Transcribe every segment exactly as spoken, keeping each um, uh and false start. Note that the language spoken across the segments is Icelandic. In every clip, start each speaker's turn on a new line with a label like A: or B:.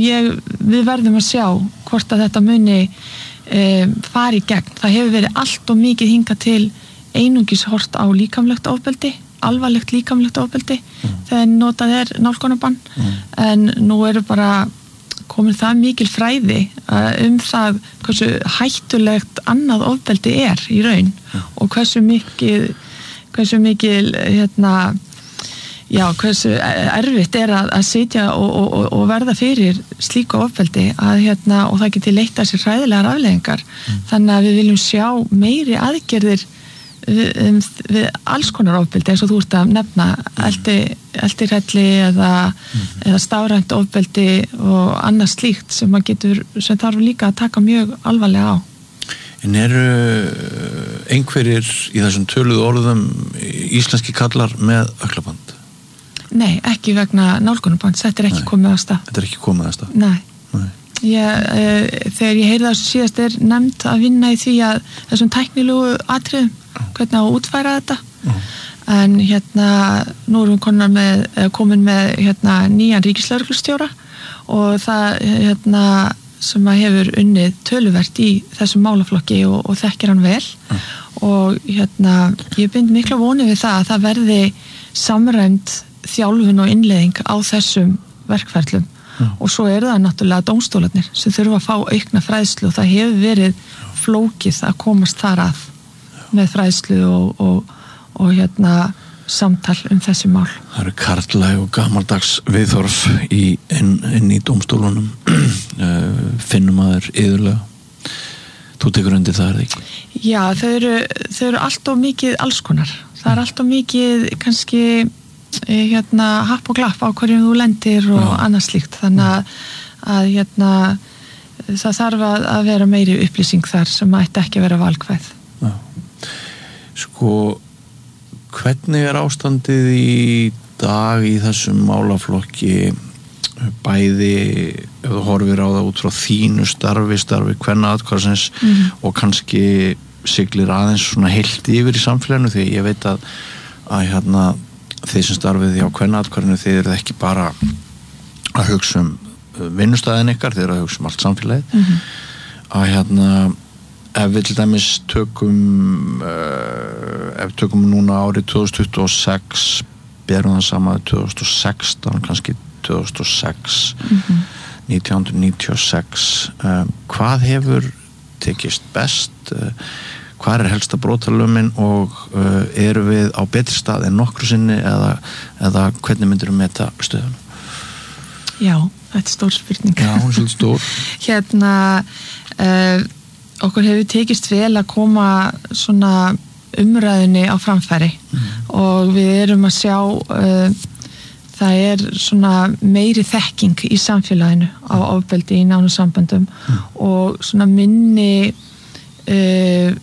A: ég, við verðum að sjá hvort að þetta muni e, fari í gegn. Það hefur verið allt og mikið hingað til einungis hort á líkamlegt ofbeldi, alvarlegt líkamlegt ofbeldi mm. þegar notað er nálgunarbann mm. en nú eru bara komin það mikil fræði um það hversu hættulegt annað ofbeldi er í raun mm. og hversu mikil hversu mikil hérna já, hversu erfitt er að, að sitja og, og, og verða fyrir slíku ofbeldi að hérna og það geti leitt að sér hræðilegar afleiðingar mm. þannig að við viljum sjá meiri aðgerðir Við, við alls konar ofbeldi eins og þú ert að nefna eldi, eldirhelli eða, mm-hmm. eða stafrænt ofbeldi og annað slíkt sem maður getur sem þarf líka að taka mjög alvarlega á.
B: En eru einhverjir í þessum töluðu orðum íslenski kallar með ökklaband?
A: Nei, ekki vegna nálgunarband, þetta er ekki Nei. komið á stað.
B: Þetta er ekki komið á stað?
A: Nei. Nei. Ég, e, þegar ég heyrði það síðast er nefnt að vinna í því að þessum tæknilegu atriðum hvernig á að útfæra þetta mm. en hérna nú erum við með, komin með hérna, nýjan ríkislögreglustjóra og það hérna, sem að hefur unnið töluvert í þessum málaflokki og, og þekkir hann vel mm. og hérna ég bind mikla vonir við það að það verði samræmd þjálfun og innleiðing á þessum verkferlum mm. og svo eru það náttúrulega dómstólarnir sem þurfa að fá aukna fræðslu og það hefur verið flókið að komast þar að með fræðslu og, og, og hérna samtal um þessi mál.
B: Það eru karllæg og gamaldags viðhorf í, inn, inn í dómstólunum finnum maður yðurlega. Þú tekur undir það, er það ekki?
A: Já, þau eru, þau eru allt of mikið alls konar. Það er allt of mikið kannski hérna happ og glapp á hverjum þú lendir og Já. annað slíkt. Þannig að, að hérna það þarf að vera meiri upplýsing þar sem ætti ekki að vera valkvæð.
B: Já. Sko, hvernig er ástandið í dag í þessum málaflokki bæði ef þú horfir á það út frá þínu starfi, starfi kvennaathvarfsins mm. og kannski siglir aðeins svona heilt yfir í samfélaginu því ég veit að, að hérna, þeir sem starfið á kvennaathvarfinu þeir eru ekki bara að hugsa um vinnustæðin ykkar, þeir eru að hugsa um allt samfélagið mm. að hérna ef við til dæmis tökum uh, ef við tökum núna árið tvö þúsund tuttugu og sex berum það saman tvö þúsund og sextán kannski tvö þúsund og sex mm-hmm. nítján hundruð níutíu og sex um, hvað hefur tekist best uh, hvað er helsta brotalömin og uh, eru við á betri stað en nokkru sinni eða, eða hvernig myndir við meta stöðun?
A: Já, þetta er stór spurning.
B: Já, hún er svolítið stór.
A: Hérna uh, okkur hefur tekist vel að koma svona umræðinni á framfæri mm. og við erum að sjá uh, það er svona meiri þekking í samfélaginu á ofbeldi í nánum samböndum mm. og svona minni uh,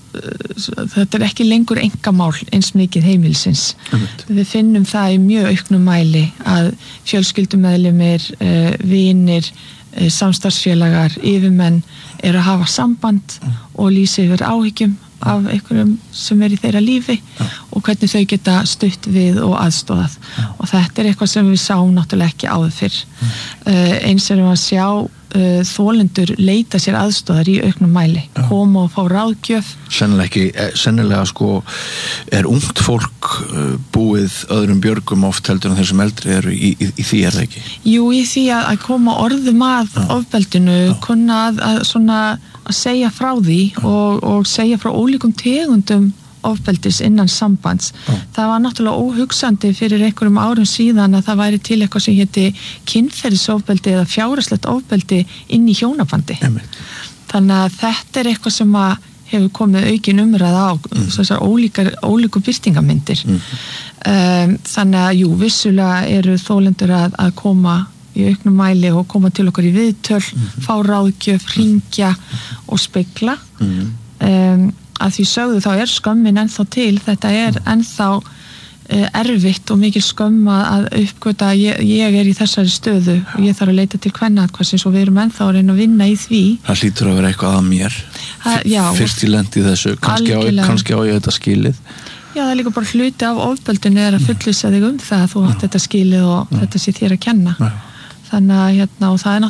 A: þetta er ekki lengur einkamál eins mikið heimilsins mm. við finnum það í mjög auknum mæli að fjölskyldumeðlimir uh, vinir, uh, samstarfsfélagar, yfirmenn er að hafa samband mm. og lýsa yfir áhyggjum af einhverjum sem er í þeirra lífi ja. og hvernig þau geta stutt við og aðstóðað ja. og þetta er eitthvað sem við sáum náttúrulega ekki áður fyrr mm. uh, eins erum við að sjá uh, þolendur leita sér aðstóðar í auknum mæli ja. koma og fá ráðgjöf
B: sennilega ekki, sennilega sko er ungt fólk uh, búið öðrum björgum oft heldur en þeir sem eldri eru í, í, í því er það ekki?
A: Jú, í því að, að koma orðum að ja. ofbeldinu, ja. kunna að, að svona að segja frá því og, og segja frá ólíkum tegundum ofbeldis innan sambands. Já. Það var náttúrulega óhugsandi fyrir einhverjum árum síðan að það væri til eitthvað sem héti kynferðisofbeldi eða fjárhagslegt ofbeldi inn í hjónabandi. Emitt. Þannig að þetta er eitthvað sem að hefur komið aukin umræða á mm. þessar ólíkar, ólíku birtingamyndir. Mm. Um, þannig að jú, vissulega eru þolendur að, að koma í auknum mæli og koma til okkur í viðtöl, mm-hmm. fá ráðgjöf, hringja og spegla. Mm-hmm. Um, að því sögðu þá er skömmin ennþá til, þetta er ennþá uh, erfitt og mikil skömm að uppgöta ég, ég er í þessari stöðu og ég þarf að leita til kvennaathvarfsins og við erum ennþá að reyna að vinna í því.
B: Það hlýtur að vera eitthvað að mér. Ha, já, fyrst ég lendi þessu, kannski á, kannski á ég þetta skilið.
A: Já, það er líka bara hluti af ofbeldinu er að fullvissa þig um það að þú átt þetta skilið og já. Þetta sé þér að kenna. Já. Þannig að hérna, og það er